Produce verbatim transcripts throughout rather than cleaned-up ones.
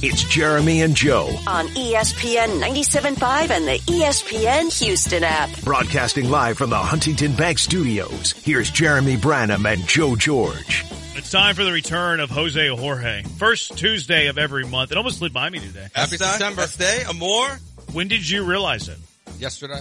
It's Jeremy and Joe. On E S P N ninety-seven point five and the E S P N Houston app. Broadcasting live from the Huntington Bank Studios. Here's Jeremy Branham and Joe George. It's time for the return of Jose Jorge. First Tuesday of every month. It almost slid by me today. Happy September Day, Amor. When did you realize it? Yesterday.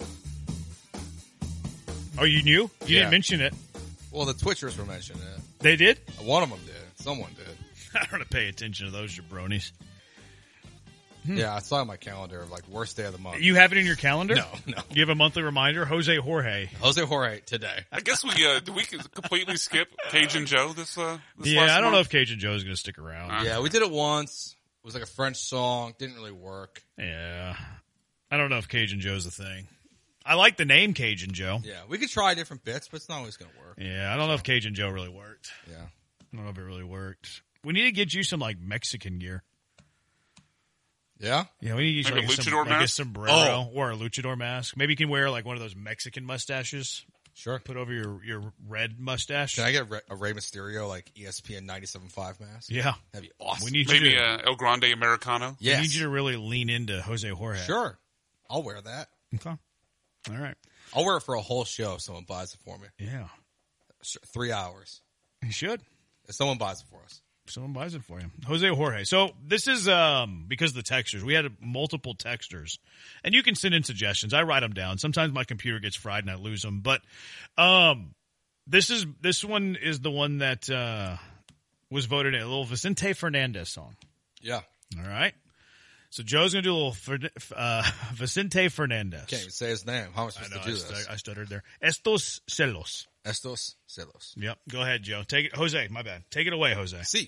Oh, you knew? You Yeah. didn't mention it. Well, the Twitchers were mentioning it. They did? One of them did. Someone did. I don't pay attention to those jabronis. Hmm. Yeah, I saw it on my calendar, like, worst day of the month. You have it in your calendar? No, no. You have a monthly reminder? Jose Jorge. Jose Jorge today. I guess we, uh, did we completely skip Cajun Joe this, uh, this Yeah, last I don't month? know if Cajun Joe is going to stick around. Uh, Yeah, we did it once. It was like a French song. Didn't really work. Yeah. I don't know if Cajun Joe's a thing. I like the name Cajun Joe. Yeah, we could try different bits, but it's not always going to work. Yeah, I don't know if Cajun Joe really worked. Yeah. I don't know if it really worked. We need to get you some, like, Mexican gear. Yeah? Yeah, we need to get you Like like, a some, luchador like a mask? sombrero Oh. or a luchador mask. Maybe you can wear, like, one of those Mexican mustaches. Sure. Put over your, your red mustache. Can I get a Rey Mysterio, like, E S P N ninety-seven point five mask? Yeah. That'd be awesome. We need Maybe, you to, uh, El Grande Americano. yes. we need you to really lean into Jose Jorge. Sure. I'll wear that. Okay. All right. I'll wear it for a whole show if someone buys it for me. Yeah. Sure, Three hours. You should. If someone buys it for us. Someone buys it for you. Jose Jorge. So this is um because of the texters. We had multiple texters. And you can send in suggestions. I write them down. Sometimes my computer gets fried and I lose them. But um this is this one is the one that uh was voted in. A little Vicente Fernandez song. Yeah. All right. So Joe's going to do a little Fer- uh, Vicente Fernandez. Can't even say his name. How am I I supposed know, to do I, this? stu- I stuttered there. Estos celos. Estos celos. Yep. Go ahead, Joe. Take it. Jose, my bad. Take it away, Jose. See.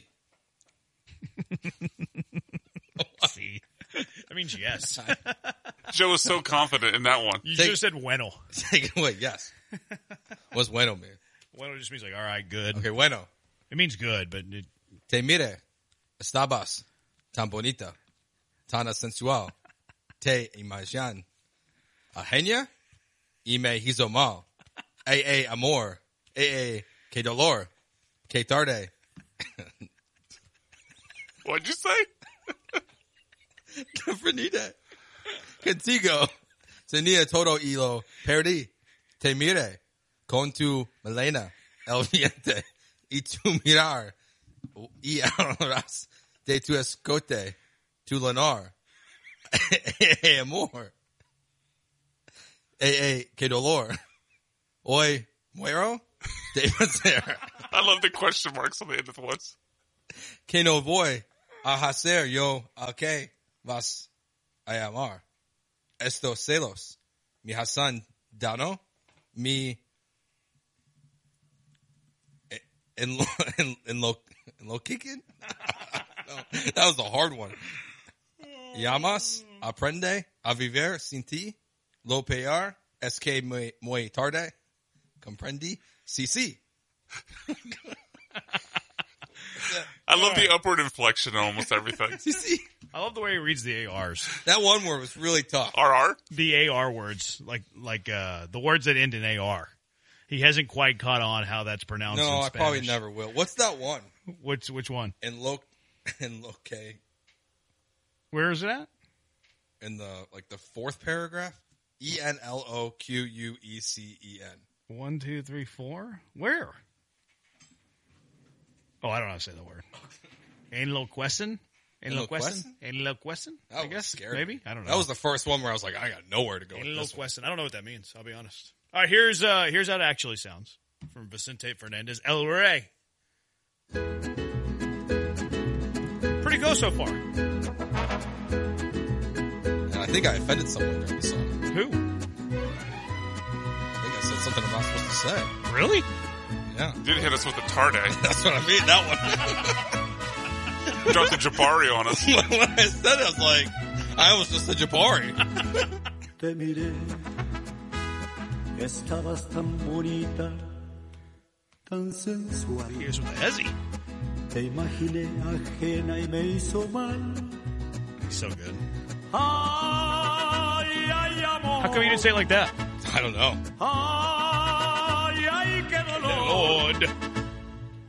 See. I mean, yes. Joe was so confident in that one. You Take- should have said bueno. Take it away. Yes. What's bueno mean? Bueno just means like, all right, good. Okay, bueno. It means good, but it, Te mire. Estabas tan bonita. Tan sensual. Te imaginan. Agenia. Y me hizo mal. Eh, eh, amor. Eh, eh, que dolor. Que tarde. What'd you say? Fernita. Contigo. Tenía todo y lo perdí. Te mire. Con tu melena. El viente. Y tu mirar. Y ahorras de tu escote. Tu lenar. Eh, amor. Eh, eh, que dolor. Hoy muero de vencer. I love the question marks on the end of the ones. Que no voy a hacer yo al que vas a amar. Estos celos. Mi Hassan Dano. Mi en lo en, en lo en lo kicking. No, that was a hard one. Llamas aprende a vivir sin ti. Lo peor es que muy, muy tarde. Comprendí. Sí, sí. I love the upward inflection on almost everything. Sí, sí. I love the way he reads the A Rs. That one word was really tough. R R? The A R words, like like uh, the words that end in A R. He hasn't quite caught on how that's pronounced No, in I Spanish. probably never will. What's that one? Which, which one? In lo, in loque, Where is it at? in the like the fourth paragraph. E N L O Q U E C E N. One, two, three, four? Where? Oh, I don't know how to say the word. Enloquecen? Enloquecen? Enloquecen? That I was guess. scary. Maybe? I don't know. That was the first one where I was like, I got nowhere to go. With this one. Enloquecen. I don't know what that means. I'll be honest. All right, here's uh, here's how it actually sounds from Vicente Fernandez. El Rey. Pretty good so far. And I think I offended someone during the song. Who? I think I said something I'm not supposed to say. Really? Yeah, Did hit us with a tarde. that's what I mean. That one. Dropped the Jabari on us. When I said it, I was like, I almost just said Jabari. Te miré, estabas tan bonita, tan sensual. Here's with the hezzy. Te imaginé ajena y me hizo mal. He's so good. Ay, ay, amor. How come you didn't say it like that? I don't know. Ay, ay, qué dolor. Lord.